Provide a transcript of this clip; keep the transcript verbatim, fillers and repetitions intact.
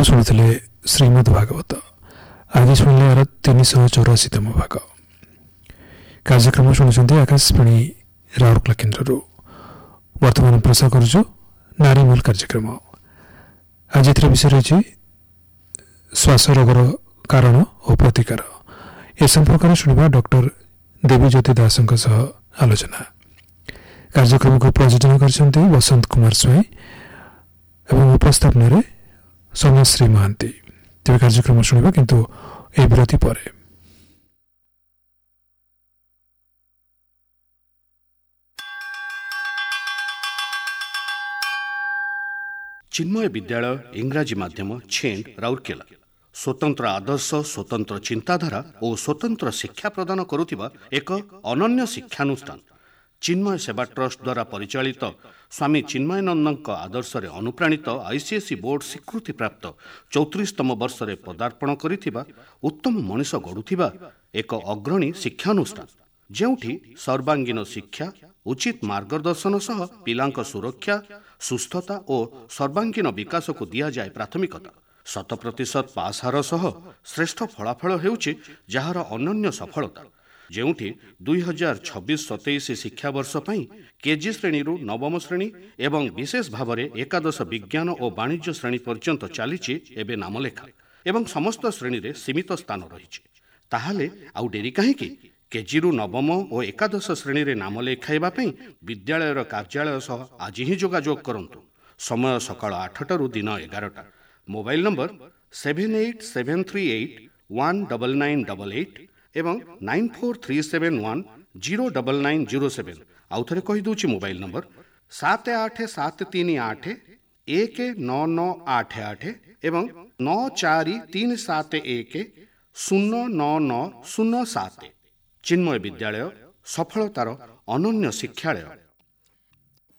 शुणुले श्रीमद् भागवत। आज शुणिले यार तीन शह चौराशीतम भाग। कार्यक्रम शुणुंट आकाशवाणी राउरकेला केन्द्र। वर्तमान प्रसार करुचु नारीमूल कार्यक्रम। आज ए विषय रही श्वास रोगर कारण और प्रतिकार। ए संपर्क में शुणा डॉक्टर देवीज्योति दास आलोचना। कार्यक्रम को प्रयोजन कर वसंत कुमार स्वाई एवं उपस्थापन सौम्यश्री महांती। तेज कार्यक्रम शुणा किंतु ए विरति पर। चिन्मय विद्यालय इंग्राजी माध्यम छेंड राउरकेला स्वतंत्र आदर्श स्वतंत्र चिंताधारा और स्वतंत्र शिक्षा प्रदान करुथिबा एक अनन्य शिक्षानुष्ठान चिन्मय सेवा ट्रस्ट द्वारा परिचालित स्वामी चिन्मयानंद आदर्श रे अनुप्राणित आईसीएसई बोर्ड स्वीकृति प्राप्त चौतीसतम वर्ष रे पदार्पण करिथिबा उत्तम मनीष गढ़ुथिबा एक अग्रणी शिक्षानुष्ठान जेउठी सर्वांगीन शिक्षा उचित मार्गदर्शन सह पिलांक सुरक्षा सुस्थता और सर्वांगीन विकास को दिया जाए प्राथमिकता। शत प्रतिशत पास हार सह श्रेष्ठ फलाफल हेउछि जहार अनन्य सफलता जेउठी दुई हजार छब्बीस सतैश शिक्षा वर्ष पई केजी श्रेणी रु नवम श्रेणी एवं विशेष भाव में एकादश विज्ञान और वाणिज्य श्रेणी पर्यंत चलीछि एबे नामलेखा एवं समस्त श्रेणी रे सीमित स्थान रही। ताहाले आउ डेरी काहेकि केजी रु नवम और एकादश श्रेणी रे नाम लेखाइबा पई विद्यालयर कार्यालय सह आज ही जोगाजोग करंतु। समय सकाळ आठटा रु दिन एगारटा। Mobile number seven eight seven three eight one double nine double eight एवं nine four three seven one zero double nine zero seven. आउ थरे कहि दूची मोबाइल नंबर सात आठ सात तीन आठ एक नौ नौ आठ आठ एवं नौ चार तीन सात एक शून्य नौ नौ शून्य सात। चिन्मय विद्यालय सफलतार अनन्य शिक्षालय।